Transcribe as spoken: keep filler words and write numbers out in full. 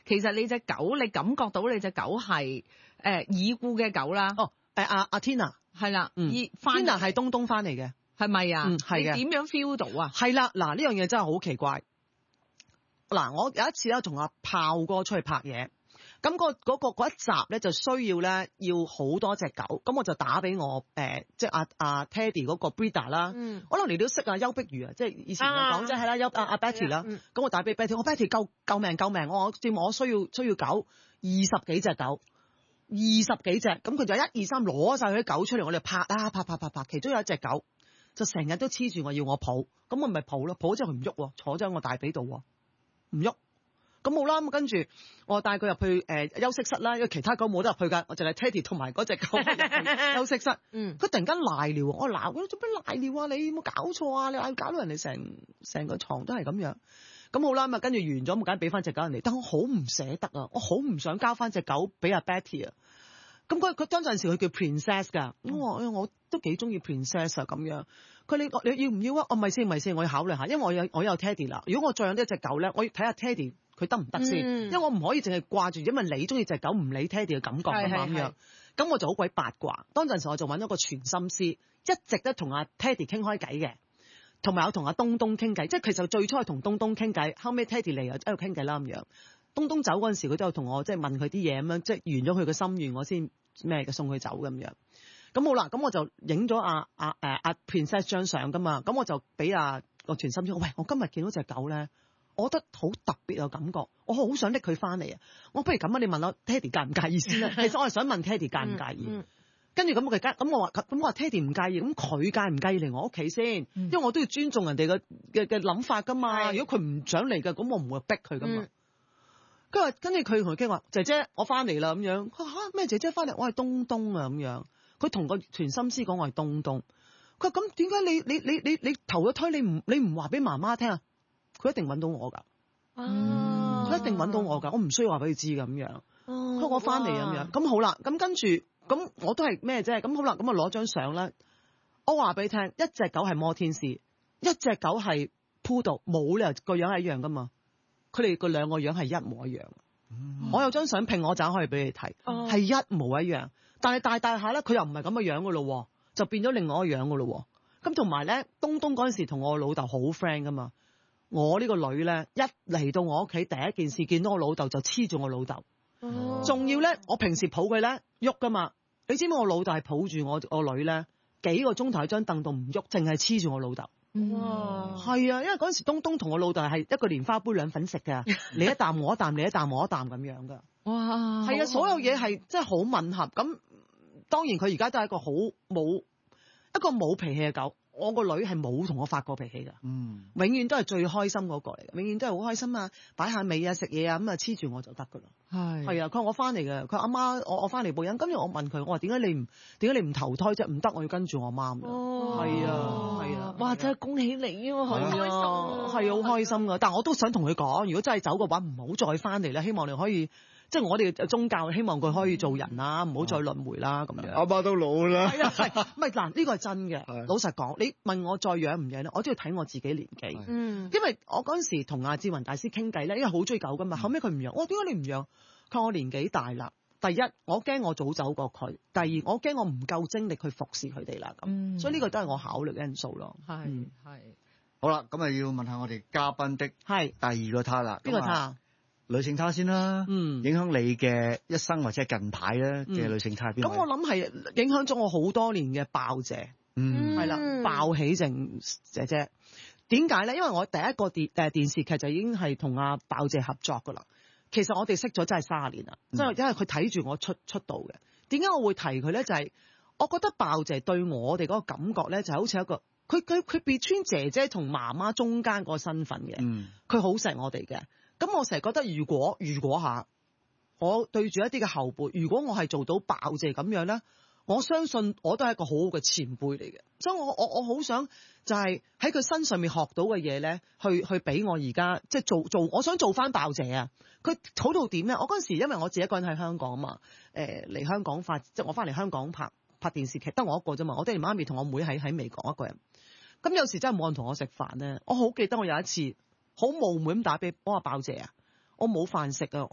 其實你隻狗，你感覺到你隻狗係誒已故嘅狗啦。 哦，誒阿阿 Tina 係啦， 嗯依翻 ，Tina 係東東翻嚟嘅， 係咪啊？ 嗯係嘅你點樣 feel 到啊？ 係啦，嗱呢樣嘢真係好奇怪。嗱，我有一次咧同阿炮哥出去拍嘢。咁、嗰個嗰、個嗰一集咧就需要咧要好多隻狗，咁我就打俾我誒、呃，即係阿阿 Teddy 嗰個 breeder 啦。嗯，可能你都識啊，邱碧如啊，即係以前我講即係啦，邱阿阿 Betty 啦。咁、嗯、我打俾 Betty，我 Betty 救救命救命，我佔我需要需要狗二十幾隻狗，二十幾隻，咁佢就一二三攞晒佢啲狗出嚟，我哋拍啊拍拍拍拍，其中有一隻狗就成日都黐住我要我抱，咁我咪抱咯，抱咗之後佢唔喐，坐咗喺我大髀度唔喐。咁冇啦，咁跟住我帶佢入去誒、呃、休息室啦，因為其他狗冇得入去㗎，我就係 Teddy 同埋嗰隻狗入去休息室。嗯，佢突然間賴尿，我鬧佢做咩賴尿啊？你有冇搞錯啊？你嗌搞到人哋成成個床都係咁樣。咁好啦，咁啊跟住完咗，咁梗係俾翻隻狗人哋，但我好唔捨得啊，我好唔想交翻隻狗俾阿 Betty 啊。咁佢佢當陣時佢叫 Princess 㗎，咁我我都幾中意 Princess 啊咁樣。佢你你要唔要啊？我咪先咪先，我要考慮下，因為我有我有 Teddy 啦。如果我再養呢一隻狗咧，我要睇下 Teddy。佢得唔得先？嗯、因為我唔可以淨係掛住，因為你中意隻狗唔理 Teddy 嘅感覺㗎嘛咁樣。咁我就好鬼八卦。當陣時我就揾咗個傳心師，一直都同阿 Teddy 傾開偈嘅，同埋有同阿東東傾偈。即係其實最初係同東東傾偈，後尾 Teddy 嚟又喺度傾偈啦咁樣。東東走嗰陣時，佢都有同我即係問佢啲嘢咁樣，即係完咗佢嘅心願，我先咩嘅送佢走咁樣。咁好啦，咁我就影咗阿阿誒阿 Princess 張相㗎嘛。咁我就俾阿個傳心師，喂，我今日見到隻狗咧。我覺得好特別嘅感覺，我好想拎佢翻嚟啊！我不如咁啊，你問我 Teddy 介唔介意先啦。其實我係想問 Teddy 介唔介意。嗯嗯、跟住咁佢咁我話咁我話 Teddy 唔介意，咁佢介唔介意嚟我屋企先？嗯、因為我都要尊重人哋嘅嘅嘅諗法噶嘛。是如果佢唔想嚟嘅，咁我唔會逼佢噶嘛。跟住跟住佢同佢傾話，姐姐我翻嚟啦咁樣。佢嚇咩姐姐翻嚟？我係東東啊咁樣。佢同個傳心師講我係東東。佢話咁點解你你你你你投咗胎你唔你唔話俾媽媽聽啊？佢一定揾到我㗎，佢、啊、一定揾到我㗎，我唔需要話俾佢知㗎咁樣。佢話、啊、我翻嚟咁樣，咁好啦，咁跟住咁我都係咩啫？咁好啦，咁啊攞張相啦。我話俾你聽，一隻狗係摩天使，一隻狗係 Poodle，冇理由個樣係一樣㗎嘛。佢哋個兩個樣係一模一樣。嗯、我有張相拼我就可以俾你睇，係、啊、一模一樣。但係大大下咧，佢又唔係咁嘅樣㗎咯，就變咗另外一個樣㗎咯。咁同埋咧，東東嗰陣時同我老豆好 friend 㗎嘛。我呢個女咧，一嚟到我屋企第一件事見到我老豆就黐住我老豆，仲、哦、要咧我平時抱佢咧喐噶嘛，你知唔知我老豆係抱住我我女咧幾個鐘頭喺張凳度唔喐，淨係黐住我老豆。哇，係啊，因為嗰陣時東東同我老豆係一個蓮花杯兩粉食㗎，你一啖我一啖，你一啖我一啖咁樣㗎。哇，係啊，所有嘢係真係好吻合。咁當然佢而家都係一個好冇一個冇脾氣嘅狗。我個女係冇同我發過脾氣㗎，嗯，永遠都係最開心嗰個嚟嘅，永遠都係好開心啊，擺下尾啊，食嘢啊，咁啊黐住我就得㗎啦。係係啊，佢話我翻嚟嘅，佢話阿媽我我翻嚟報恩，跟住我問佢，我話點解你唔點解你唔投胎啫？唔得，我要跟住我媽㗎。哦，係啊係啊，哇！真係恭喜你啊，好開心，係好開心㗎。但係我都想同佢講，如果真係走嘅話，唔好再翻嚟啦。希望你可以。即係我哋宗教希望佢可以做人啦，唔好再輪迴啦咁樣。 阿媽都老啦。 係啊係，唔係嗱呢個係真嘅。老實講，你問我再養唔養咧，我都要睇我自己年紀。嗯，因為我嗰陣時同阿志雲大師傾偈咧，因為好中意狗噶嘛。後尾佢唔養，我話點解你唔養？佢話我年紀大啦。第一，我驚我早走過佢；第二，我驚我唔夠精力去服侍佢哋啦。咁，嗯、所以呢個都係我考慮嘅因素咯。係係、嗯。 好啦，咁啊要問下我哋嘉賓的係第二個他啦。邊個他？女性他先啦，嗯，影響你嘅一生或者近排咧嘅女性他係邊位？咁我諗係影響咗我好多年嘅爆姐，嗯，係啦，鮑起靜姐姐。點解咧？因為我第一個電誒電視劇就已經係同阿鮑姐合作噶啦。其實我哋識咗真係卅年啦，即係、嗯、因為佢睇住我出出道嘅。點解我會提佢咧？就係、是、我覺得鮑姐對我哋嗰個感覺咧，就好似一個佢佢佢 between 姐姐同媽媽中間個身份嘅，嗯，佢好錫我哋嘅。咁我成日覺得，如果如果下我對住一啲嘅後輩，如果我係做到鮑姐咁樣咧，我相信我都係一個好好嘅前輩嚟嘅。所以我我我好想就係喺佢身上面學到嘅嘢咧，去去俾我而家即係做做，我想做翻鮑姐啊！佢好到點咧？我嗰陣時因為我自己一個人喺香港啊嘛，誒嚟香港發，即係我翻嚟香港拍拍電視劇，得我一個啫嘛。我爹哋媽咪同我妹喺喺美國一個人。咁有時真係冇人同我食飯咧。我好記得我有一次。好冒昧咁打俾我話鮑姐啊，我冇飯食啊。